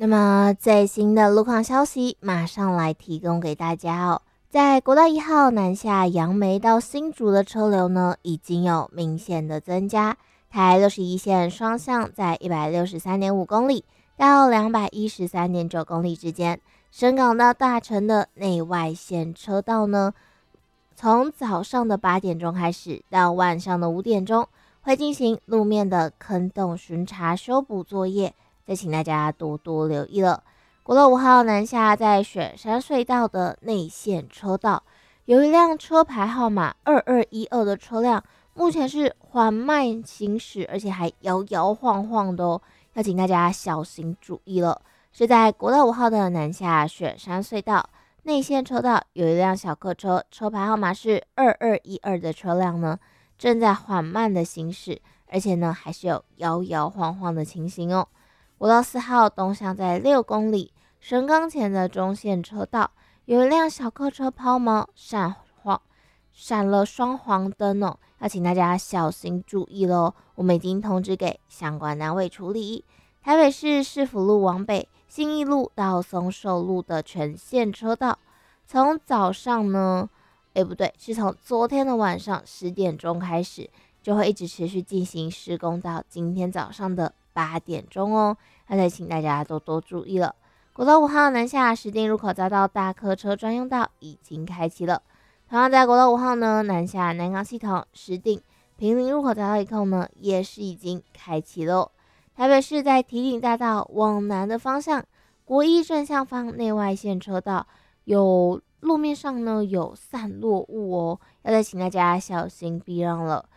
那么最新的路况消息，马上来提供给大家哦。在国道1号南下杨梅到新竹的车流呢，已经有明显的增加。台61线双向在163.5公里到213.9公里之间，深港到大城的内外线车道呢，从早上的8点钟开始到晚上的5点钟，会进行路面的坑洞巡查修补作业。再请大家多多留意了。国道5号南下在雪山隧道的内线车道，有一辆车牌号码2212的车辆，目前是缓慢行驶，而且还摇摇晃晃的哦，要请大家小心注意了。是在国道5号的南下雪山隧道内线车道，有一辆小客车，车牌号码是2212的车辆呢，正在缓慢的行驶，而且呢还是有摇摇晃晃的情形哦。国道4号东向在6公里神冈前的中线车道，有一辆小客车抛锚闪了双黄灯哦，要请大家小心注意咯。我们已经通知给相关单位处理。台北市市府路往北信义路到松寿路的全线车道，从早上呢，不对，是从昨天的晚上10点钟开始，就会一直持续进行施工到今天早上的8点钟哦。那再请大家多多注意了。国道5号南下石碇入口匝道大客车专用道已经开启了。同样在国道5号呢南下南港系统石碇平林入口匝道一控呢也是已经开启了。台北市在堤顶大道往南的方向，国一正向方内外线车道有路面上呢有散落物哦，要再请大家小心避让了。